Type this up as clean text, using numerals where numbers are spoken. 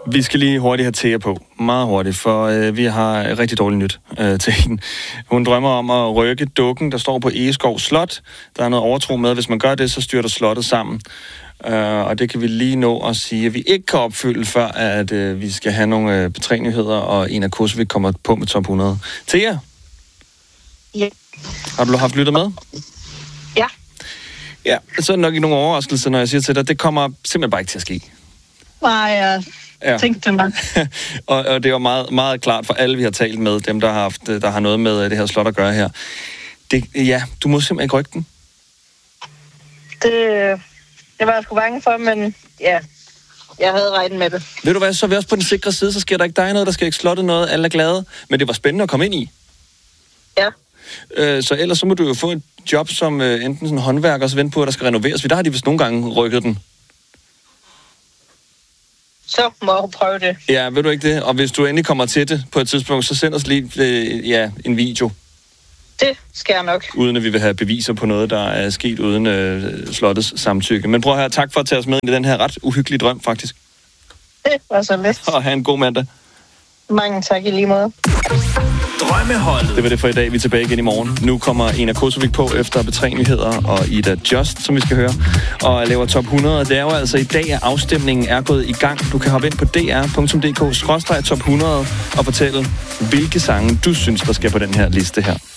Vi skal lige hurtigt have Thea på. Meget hurtigt, for vi har rigtig dårligt nyt til hende. Hun drømmer om at rykke dukken, der står på Egeskov Slot. Der er noget overtro med, at hvis man gør det, så styrter slottet sammen. Og det kan vi lige nå at sige, at vi ikke kan opfylde, før at vi skal have nogle betrænyheder, og en af Kosovik kommer på med top 100. Thea? Ja. Har du haft lyttet med? Ja. Ja, så er det nok ikke nogen overraskelse, når jeg siger til dig, det kommer simpelthen bare ikke til at ske. Nej, jeg tænkte det nok. og det var meget, meget klart for alle, vi har talt med, dem, der har noget med det her slot at gøre her. Du må simpelthen ikke rykke den. Det var jeg sgu bange for, men ja, jeg havde regnet med det. Ved du hvad, så er vi også på den sikre side, så sker der ikke dig noget, der skal ikke slottet noget, alle er glade. Men det var spændende at komme ind i. Ja. Så ellers så må du jo få et job som enten sådan håndværker, og så vente på, at der skal renoveres. Der har de vist nogle gange rykket den. Så må jeg prøve det. Ja, ved du ikke det? Og hvis du endelig kommer til det på et tidspunkt, så send os lige en video. Det skal jeg nok. Uden at vi vil have beviser på noget, der er sket uden slottets samtykke. Men prøv at høre, tak for at tage os med ind i den her ret uhyggelige drøm, faktisk. Det var så lidt. Og have en god mandag. Mange tak i lige måde. Drømmeholdet. Det var det for i dag. Vi er tilbage igen i morgen. Nu kommer en af Kosovik på efter betrænyheder og Ida Just, som vi skal høre, og laver top 100. Det er jo altså i dag, at afstemningen er gået i gang. Du kan hoppe ind på dr.dk/top 100 og fortælle, hvilke sange du synes, der skal på den her liste her.